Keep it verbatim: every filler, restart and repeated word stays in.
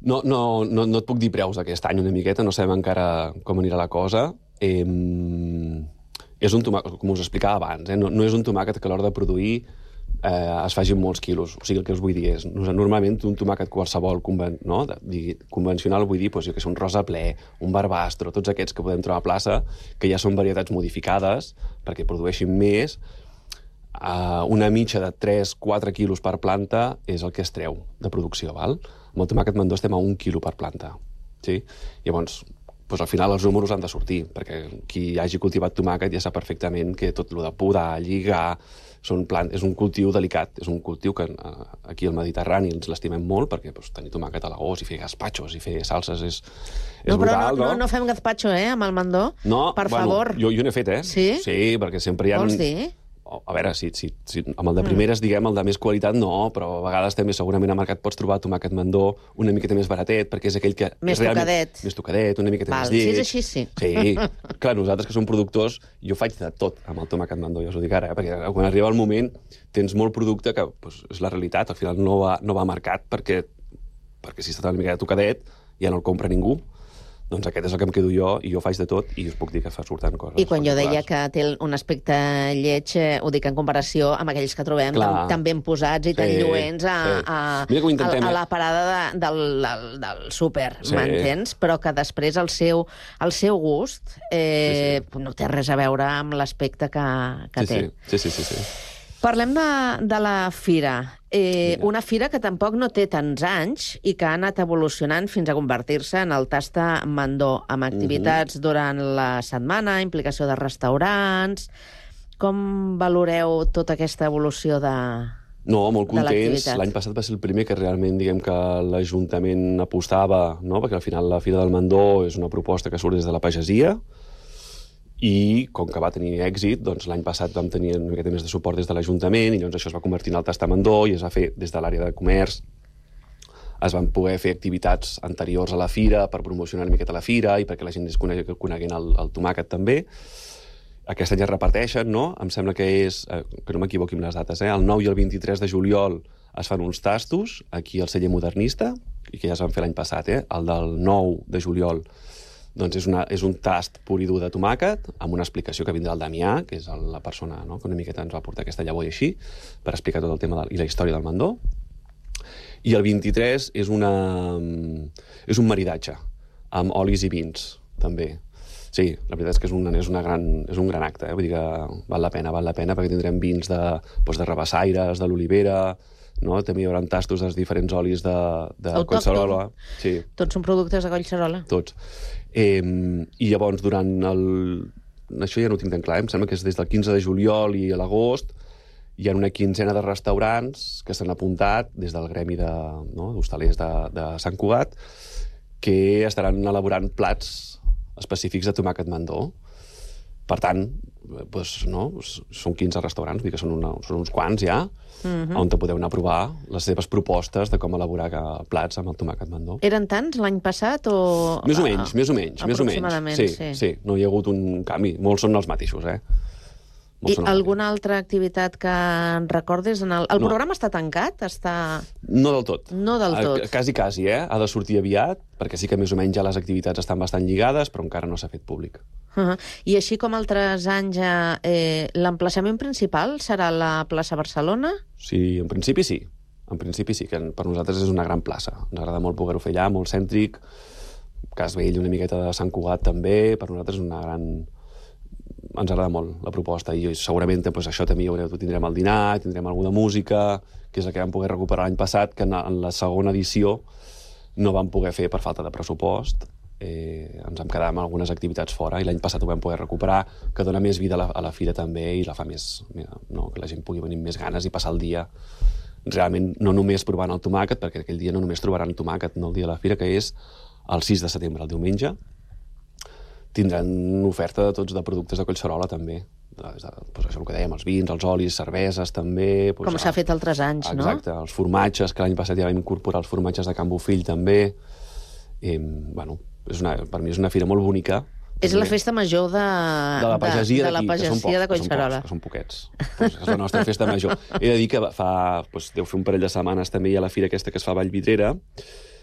No, no, no, no et puc dir preus aquest any una miqueta, no sabem encara com anirà la cosa. Eh, és un tomàquet, com us explicava abans, eh? no, no és un tomàquet que a l'hora de produir eh, es faci molts quilos. O sigui, el que us vull dir és, normalment un tomàquet qualsevol conven, no? de, de, convencional, vull dir, doncs, que és un rosa ple, un barbastro, tots aquests que podem trobar a plaça, que ja són varietats modificades perquè produeixin més, eh, una mitja de tres a quatre quilos per planta és el que es treu de producció, val? Amb el tomàquet mandó estem a un quilo per planta. Sí? Llavors, doncs al final els números han de sortir, perquè qui hagi cultivat tomàquet ja sap perfectament que tot el de podar, lligar, són plant... és un cultiu delicat, és un cultiu que eh, aquí al Mediterrani ens l'estimem molt, perquè doncs, tenir tomàquet a l'agost i fer gazpachos i fer salses és, és no, però brutal, no, no? No, no fem gazpacho, eh, amb el mandó? No, per bueno, favor. Jo, jo n'he fet, eh? Sí? Sí, perquè sempre hi ha... Vols dir? A veure, si, si, si amb el de primeres, mm. diguem, el de més qualitat no, però a vegades també segurament al mercat pots trobar tomàquet mandó una miqueta més baratet, perquè és aquell que... Més realment, tocadet. Més tocadet, una miqueta Val, més lleig. si és així, sí. Sí. Clar, nosaltres que som productors, jo faig de tot amb el tomàquet mandó, ja us ho dic ara, eh? Perquè quan arriba el moment tens molt producte que doncs, és la realitat, al final no va, no va a mercat perquè, perquè si està una miqueta tocadet ja no el compra ningú. Doncs aquest és el que em quedo jo, i jo faig de tot, i us puc dir que fa surten coses. I quan jo deia que té un aspecte lleig, eh, ho dic en comparació amb aquells que trobem tan, tan ben posats i tan sí, lluents a, sí. a, a, a, a la parada de, del, del, del súper, sí. m'entens? Però que després el seu, el seu gust eh, sí, sí. no té res a veure amb l'aspecte que, que sí, té. Sí, sí, sí, sí. sí. Parlem de, de la fira. Eh, una fira que tampoc no té tants anys i que ha anat evolucionant fins a convertir-se en el Tasta Mandó, amb activitats uh-huh. durant la setmana, implicació de restaurants... Com valoreu tota aquesta evolució de No, molt contents. L'any passat va ser el primer que realment, diguem que l'Ajuntament apostava, no? Perquè al final la Fira del Mandó és una proposta que surt des de la pagesia, i com que va tenir èxit, doncs l'any passat vam tenir una miqueta més de suport des de l'Ajuntament i llavors això es va convertir en el Tasta Mandó i es va fer des de l'àrea de comerç. Es van poder fer activitats anteriors a la fira per promocionar una miqueta la fira i perquè la gent es coneguin el, el tomàquet també. Aquest any es reparteixen, no? Em sembla que és, eh, que no m'equivoqui amb les dates, eh? El nou i el vint-i-tres de juliol es fan uns tastos aquí al celler modernista, i que ja es van fer l'any passat, eh? El del nou de juliol doncs és, una, és un tast pur i dur de tomàquet, amb una explicació que vindrà el Damià, que és el, la persona, no?, que una miqueta ens va portar aquesta llavor i així, per explicar tot el tema de, i la història del mandó. I el vint-i-tres és, una, és un maridatge, amb olis i vins, també. Sí, la veritat és que és, una, és, una gran, és un gran acte, eh? Vull dir que val la pena, val la pena, perquè tindrem vins de, doncs de rabassaires, de l'olivera, no? També hi haurà tastos dels diferents olis de, de Collserola. Sí. Tots són productes de Collserola? Tots. Eh, I llavors, durant el... Això ja no ho tinc tan clar, eh? Em sembla que és des del quinze de juliol i a l'agost hi ha una quinzena de restaurants que s'han apuntat des del gremi de, no? d'hostalers de, de Sant Cugat, que estaran elaborant plats específics de tomàquet mandó. Per tant, doncs, no? Són quinze restaurants, vull dir que són, una, són uns quants ja, uh-huh. on te podeu anar a provar les seves propostes de com elaborar plats amb el tomàquet mandó. Eren tants l'any passat o...? Més o menys, més o menys. Aproximadament, més o menys. Sí, sí, sí, no hi ha hagut un canvi. Molts són els mateixos, eh? I alguna altra activitat que en recordis? En el el no. programa està tancat? Està... No del tot. No del tot. Quasi, quasi, eh? Ha de sortir aviat, perquè sí que més o menys ja les activitats estan bastant lligades, però encara no s'ha fet públic. Uh-huh. I així com altres anys, eh, l'emplaçament principal serà la plaça Barcelona? Sí, en principi sí. En principi sí, que per nosaltres és una gran plaça. Ens agrada molt poder-ho fer allà, molt cèntric. Casvell, una miqueta de Sant Cugat també. Per nosaltres és una gran... Ens agrada molt la proposta i segurament doncs, això també ho tindrem al dinar, tindrem alguna música, que és el que vam poder recuperar l'any passat, que en la segona edició no vam poder fer per falta de pressupost. Eh, ens vam quedar amb algunes activitats fora i l'any passat ho vam poder recuperar, que dona més vida a la, a la fira també i la fa més... Mira, no, que la gent pugui venir amb més ganes i passar el dia realment no només provant el tomàquet, perquè aquell dia no només trobaran tomàquet, no el dia de la fira, que és el sis de setembre, el diumenge. Tindran oferta de tots de productes de Collserola, també. Doncs, doncs això el que dèiem, els vins, els olis, cerveses, també. Doncs, com s'ha fet altres anys, exacte, no? Exacte, els formatges, que l'any passat ja vam incorporar els formatges de Can Bofill, també. Eh, bueno, és una, per mi és una fira molt bonica. És la festa major de, de la pagesia, de, de, la pagesia de Collserola. Que són poquets, que són poquets. Pues és la nostra festa major. He de dir que fa, pues, deu fer un parell de setmanes també hi ha la fira aquesta que es fa a Vallvidrera,